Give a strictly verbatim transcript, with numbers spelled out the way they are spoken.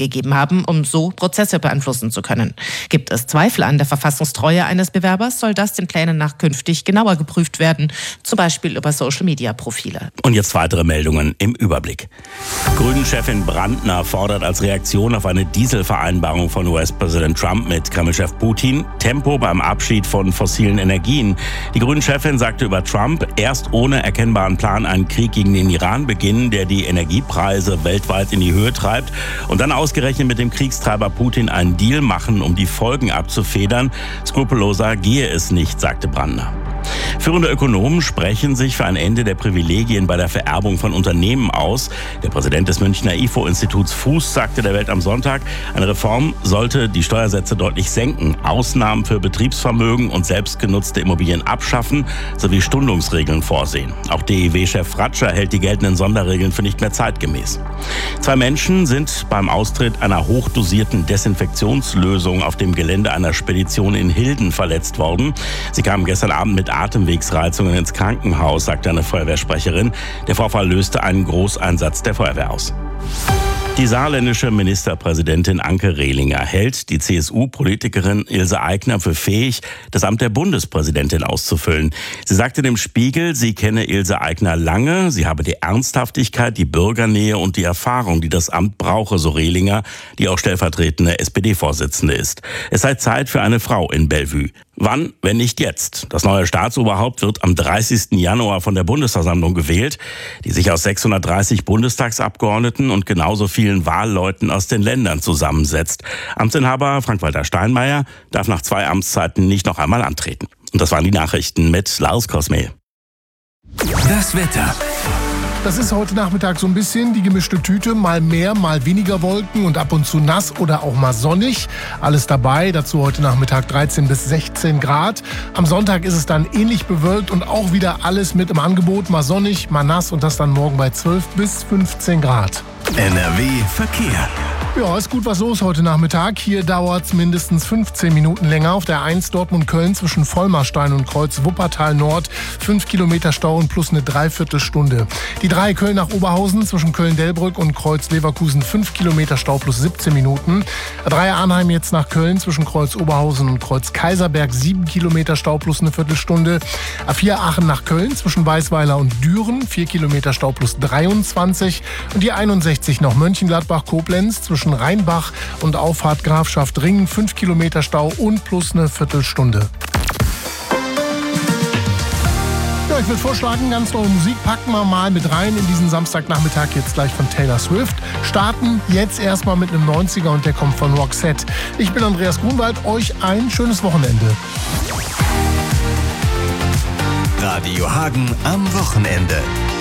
angegeben haben, um so Prozesse beeinflussen zu können. Gibt es Zweifel an der Verfassungstreue eines Bewerbers, soll das den Plänen nach künftig genauer geprüft werden, zum Beispiel über Social-Media-Profile. Und jetzt weitere Meldungen im Überblick. Grünen-Chefin Brandner fordert als Reaktion auf eine Dieselvereinbarung von U S-Präsident Trump mit Kremlchef Putin Tempo beim Abschied von fossilen Energien. Die Grünen-Chefin sagte über Trump, erst ohne erkennbaren Plan einen Krieg gegen den Iran beginnen, der die Energiepreise weltweit in die Höhe treibt, und dann ausgerechnet mit dem Kriegstreiber Putin einen Deal machen, um die Folgen abzufedern. Skrupelloser gehe es nicht, sagte Brandner. Führende Ökonomen sprechen sich für ein Ende der Privilegien bei der Vererbung von Unternehmen aus. Der Präsident des Münchner I F O-Instituts Fuß sagte der Welt am Sonntag, eine Reform sollte die Steuersätze deutlich senken, Ausnahmen für Betriebsvermögen und selbstgenutzte Immobilien abschaffen sowie Stundungsregeln vorsehen. Auch D I W-Chef Fratscher hält die geltenden Sonderregeln für nicht mehr zeitgemäß. Zwei Menschen sind beim Austritt einer hochdosierten Desinfektionslösung auf dem Gelände einer Spedition in Hilden verletzt worden. Sie kamen gestern Abend mit Atemwegsreizungen ins Krankenhaus, sagte eine Feuerwehrsprecherin. Der Vorfall löste einen Großeinsatz der Feuerwehr aus. Die saarländische Ministerpräsidentin Anke Rehlinger hält die C S U-Politikerin Ilse Aigner für fähig, das Amt der Bundespräsidentin auszufüllen. Sie sagte dem Spiegel, sie kenne Ilse Aigner lange, sie habe die Ernsthaftigkeit, die Bürgernähe und die Erfahrung, die das Amt brauche, so Rehlinger, die auch stellvertretende S P D-Vorsitzende ist. Es sei Zeit für eine Frau in Bellevue. Wann, wenn nicht jetzt? Das neue Staatsoberhaupt wird am dreißigsten Januar von der Bundesversammlung gewählt, die sich aus sechshundertdreißig Bundestagsabgeordneten und genauso vielen Wahlleuten aus den Ländern zusammensetzt. Amtsinhaber Frank-Walter Steinmeier darf nach zwei Amtszeiten nicht noch einmal antreten. Und das waren die Nachrichten mit Lars Kosmel. Das Wetter. Das ist heute Nachmittag so ein bisschen die gemischte Tüte. Mal mehr, mal weniger Wolken und ab und zu nass oder auch mal sonnig. Alles dabei. Dazu heute Nachmittag dreizehn bis sechzehn Grad. Am Sonntag ist es dann ähnlich bewölkt und auch wieder alles mit im Angebot. Mal sonnig, mal nass und das dann morgen bei zwölf bis fünfzehn Grad. N R W Verkehr. Ja, ist gut was los heute Nachmittag. Hier dauert es mindestens fünfzehn Minuten länger. Auf der eins Dortmund-Köln zwischen Vollmarstein und Kreuz Wuppertal Nord. fünf Kilometer Stau und plus eine Dreiviertelstunde. Die drei Köln nach Oberhausen zwischen Köln-Delbrück und Kreuz Leverkusen. fünf Kilometer Stau plus siebzehn Minuten. A drei Arnheim jetzt nach Köln zwischen Kreuz Oberhausen und Kreuz Kaiserberg. sieben Kilometer Stau plus eine Viertelstunde. A vier Aachen nach Köln zwischen Weißweiler und Düren. vier Kilometer Stau plus dreiundzwanzig. Und die einundsechzig nach Mönchengladbach-Koblenz zwischen Rheinbach und Auffahrt Grafschaft Ringen, fünf Kilometer Stau und plus eine Viertelstunde. Ja, ich würde vorschlagen, ganz neue Musik packen wir mal mit rein in diesen Samstagnachmittag jetzt gleich von Taylor Swift. Starten jetzt erstmal mit einem neunziger und der kommt von Roxette. Ich bin Andreas Grunwald, euch ein schönes Wochenende. Radio Hagen am Wochenende.